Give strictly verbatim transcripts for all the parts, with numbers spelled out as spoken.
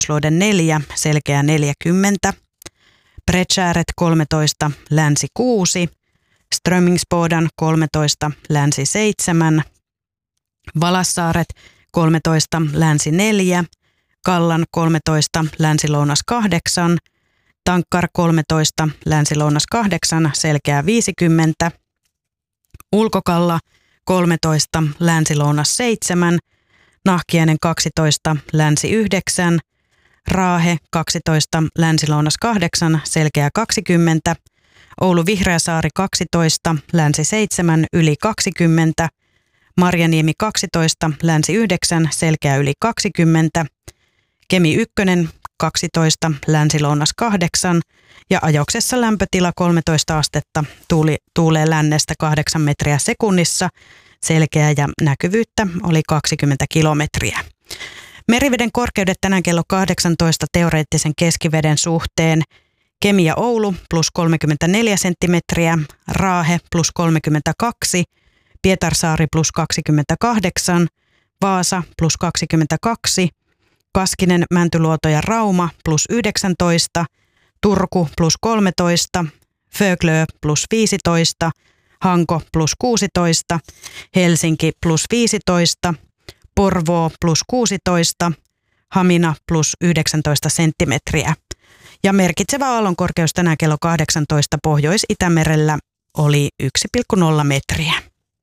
Roslagen neljä, selkeä neljäkymmentä. Breckäret kolmetoista, länsi kuusi. Strömingsbodan kolmetoista, länsi seitsemän. Valassaaret kolmetoista, länsi neljä. Kallan kolmetoista, länsi-lounas kahdeksan. Tankkar kolmetoista, länsi-lounas kahdeksan, selkeä viisikymmentä. Ulkokalla kolmetoista, länsi-lounas seitsemän. Nahkiainen kaksitoista, länsi yhdeksän. Raahe kaksitoista, länsi-lounas kahdeksan, selkeä kaksikymmentä. Oulu Vihreäsaari kaksitoista, länsi seitsemän, yli kaksikymmentä. Marjaniemi kaksitoista, länsi yhdeksän, selkeä yli kaksikymmentä. Kemi ykkönen kaksitoista, länsi-lounas kahdeksan ja ajoksessa lämpötila kolmetoista astetta, tuuli, tuulee lännestä kahdeksan metriä sekunnissa, selkeä ja näkyvyyttä oli kaksikymmentä kilometriä. Meriveden korkeudet tänään kello kahdeksantoista teoreettisen keskiveden suhteen. Kemi ja Oulu plus kolmekymmentäneljä senttimetriä, Raahe plus kolmekymmentäkaksi, Pietarsaari plus kaksikymmentäkahdeksan, Vaasa plus kaksikymmentäkaksi, Kaskinen, Mäntyluoto ja Rauma plus yhdeksäntoista, Turku plus kolmetoista, Föglö plus viisitoista, Hanko plus kuusitoista, Helsinki plus viisitoista, Porvoo plus kuusitoista, Hamina plus yhdeksäntoista senttimetriä. Ja merkitsevä aallonkorkeus tänään kello kahdeksantoista Pohjois-Itämerellä oli yksi pilkku nolla metriä.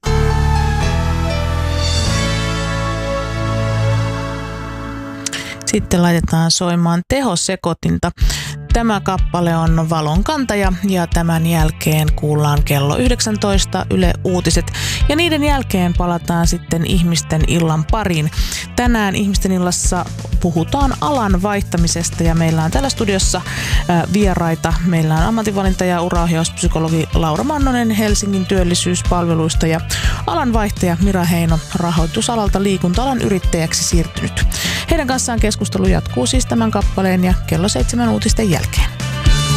Sitten laitetaan soimaan tehosekotinta. Tämä kappale on Valonkantaja ja tämän jälkeen kuullaan kello yhdeksäntoista Yle Uutiset. Ja niiden jälkeen palataan sitten Ihmisten illan pariin. Tänään Ihmisten illassa puhutaan alan vaihtamisesta ja meillä on täällä studiossa vieraita. Meillä on ammatinvalinta- ja uraohjauspsykologi Laura Mannonen Helsingin työllisyyspalveluista ja alanvaihtaja Mira Heino rahoitusalalta liikunta-alan yrittäjäksi siirtynyt. Heidän kanssaan keskustelu jatkuu siis tämän kappaleen ja kello seitsemän uutisten jälkeen.